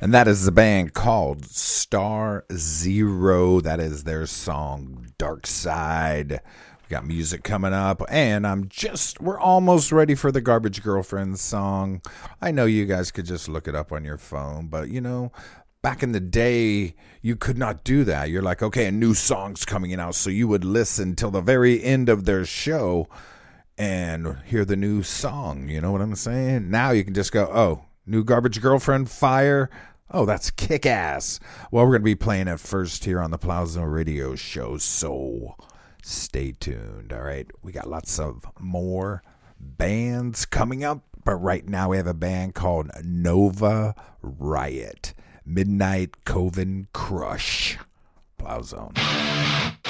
And that is the band called Star Zero. That is their song Dark Side. We got music coming up, and we're almost ready for the Garbage Girlfriend song. I know you guys could just look it up on your phone, but back in the day, you could not do that. You're like, okay, a new song's coming out, so you would listen till the very end of their show and hear the new song. You know what I'm saying? Now you can just go, oh, new Garbage Girlfriend, fire. Oh, that's kick-ass. Well, we're going to be playing it first here on the Plaza Radio Show, so stay tuned, all right? We got lots of more bands coming up, but right now we have a band called Nova Riot. Midnight Coven Crush. Plow Zone.